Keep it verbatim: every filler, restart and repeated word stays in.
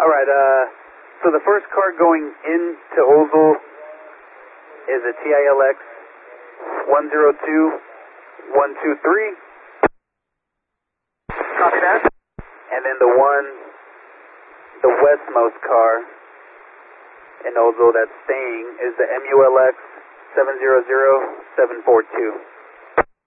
Alright, uh, so the first car going into Ozel is a T I L X one zero two one two three. Copy that. And then the one, the westmost car in Ozel that's staying is the M U L X seven zero zero seven four two.